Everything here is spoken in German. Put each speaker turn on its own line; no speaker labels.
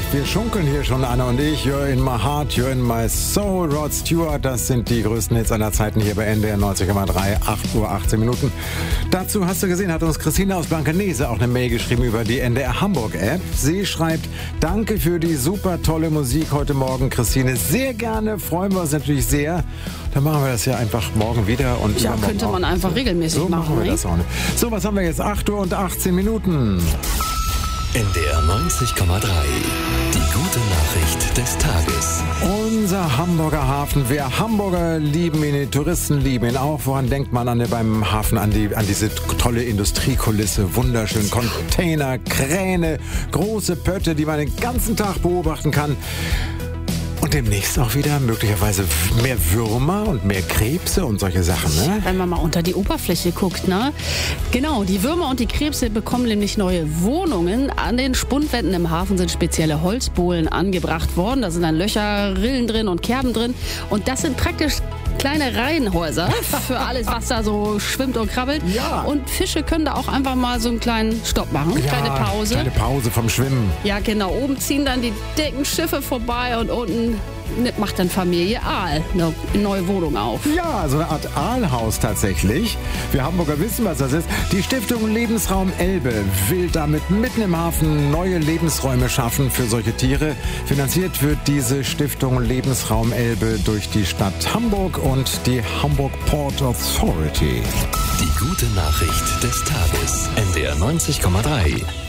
Wir schunkeln hier schon, Anne und ich. You're in my heart, you're in my soul. Rod Stewart, das sind die größten Hits aller Zeiten hier bei NDR 90,3, 8:18 Uhr. Dazu, hast du gesehen, hat uns Christine aus Blankenese auch eine Mail geschrieben über die NDR Hamburg App. Sie schreibt, danke für die super tolle Musik heute Morgen, Christine. Sehr gerne, freuen wir uns natürlich sehr. Dann machen wir das ja einfach morgen wieder. Und
ja, könnte man einfach regelmäßig
so machen. Wir das auch nicht. So, was haben wir jetzt? 8:18 Uhr.
NDR 90,3. Die gute Nachricht des Tages.
Unser Hamburger Hafen. Wir Hamburger lieben ihn, die Touristen lieben ihn auch. Woran denkt man beim Hafen? An diese tolle Industriekulisse. Wunderschön. Container, Kräne, große Pötte, die man den ganzen Tag beobachten kann. Und demnächst auch wieder möglicherweise mehr Würmer und mehr Krebse und solche Sachen, ne?
Wenn man mal unter die Oberfläche guckt, ne? Genau, die Würmer und die Krebse bekommen nämlich neue Wohnungen. An den Spundwänden im Hafen sind spezielle Holzbohlen angebracht worden. Da sind dann Löcher, Rillen drin und Kerben drin. Und das sind praktisch kleine Reihenhäuser für alles, was da so schwimmt und krabbelt.
Ja.
Und Fische können da auch einfach mal so einen kleinen Stopp machen, kleine Pause.
Kleine Pause vom Schwimmen.
Ja, genau. Oben ziehen dann die dicken Schiffe vorbei und unten macht dann Familie Aal eine neue Wohnung auf.
Ja, so eine Art Aalhaus tatsächlich. Wir Hamburger wissen, was das ist. Die Stiftung Lebensraum Elbe will damit mitten im Hafen neue Lebensräume schaffen für solche Tiere. Finanziert wird diese Stiftung Lebensraum Elbe durch die Stadt Hamburg und die Hamburg Port Authority.
Die gute Nachricht des Tages. NDR 90,3.